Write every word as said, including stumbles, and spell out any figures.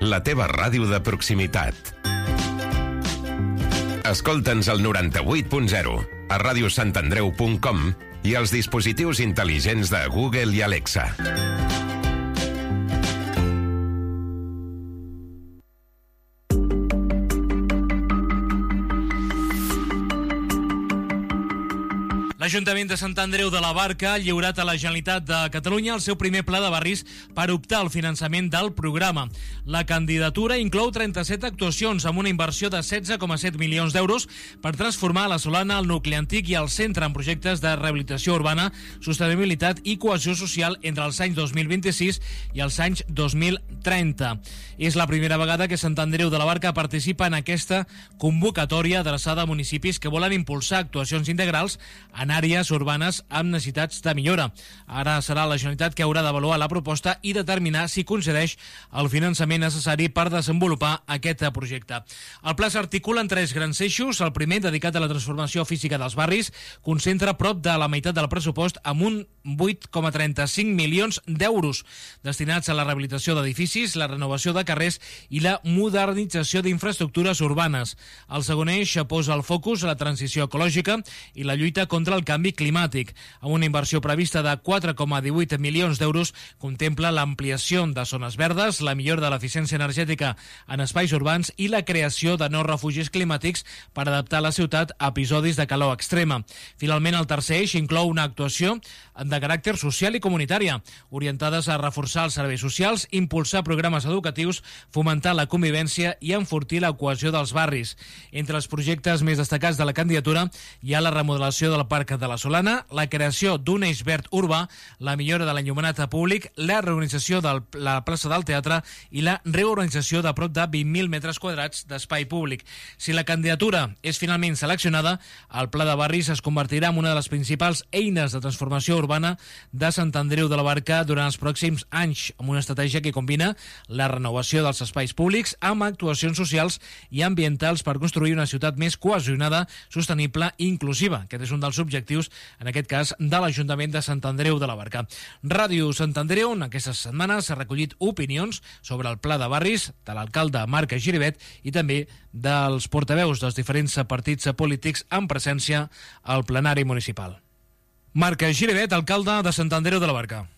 la teva ràdio de proximitat. Escolta'ns al noranta-vuit punt zero, a ràdio sant andreu punt com i als dispositius intel·ligents de Google i Alexa. L'Ajuntament de Sant Andreu de la Barca ha lliurat a la Generalitat de Catalunya el seu primer pla de barris per optar al finançament del programa. La candidatura inclou trenta-set actuacions amb una inversió de setze coma set milions d'euros per transformar la Solana, el nucli antic i el centre en projectes de rehabilitació urbana, sostenibilitat i cohesió social entre els anys dos mil vint-i-sis i els anys dos mil trenta. És la primera vegada que Sant Andreu de la Barca participa en aquesta convocatòria adreçada a municipis que volen impulsar actuacions integrals en àrees urbanes amb necessitats de millora. Ara serà la Generalitat que haurà d'avaluar la proposta i determinar si concedeix el finançament necessari per desenvolupar aquest projecte. El pla s'articula en tres grans eixos. El primer, dedicat a la transformació física dels barris, concentra prop de la meitat del pressupost amb un vuit coma trenta-cinc milions d'euros destinats a la rehabilitació d'edificis, la renovació de carrers i la modernització d'infraestructures urbanes. El segon eix posa el focus a la transició ecològica i la lluita contra el canvi climàtic. Amb una inversió prevista de quatre coma divuit milions d'euros, contempla l'ampliació de zones verdes, la millora de l'eficiència energètica en espais urbans i la creació de nous refugis climàtics per adaptar la ciutat a episodis de calor extrema. Finalment, el tercer eix inclou una actuació de caràcter social i comunitària, orientades a reforçar els serveis socials, impulsar programes educatius, fomentar la convivència i enfortir la cohesió dels barris. Entre els projectes més destacats de la candidatura hi ha la remodelació del Parc de la Solana, la creació d'un eix verd urbà, la millora de l'enllumenat públic, la reorganització de la plaça del Teatre i la reorganització de prop de vint mil metres quadrats d'espai públic. Si la candidatura és finalment seleccionada, el Pla de Barris es convertirà en una de les principals eines de transformació urbana de Sant Andreu de la Barca durant els pròxims anys, amb una estratègia que combina la renovació dels espais públics amb actuacions socials i ambientals per construir una ciutat més cohesionada, sostenible i inclusiva. Aquest és un dels objectius, en aquest cas, de l'Ajuntament de Sant Andreu de la Barca. Ràdio Sant Andreu, en aquestes setmanes, s'ha recollit opinions sobre el pla de barris de l'alcalde Marc Giribet i també dels portaveus dels diferents partits polítics en presència al plenari municipal. Marc Giribet, alcalde de Sant Andreu de la Barca.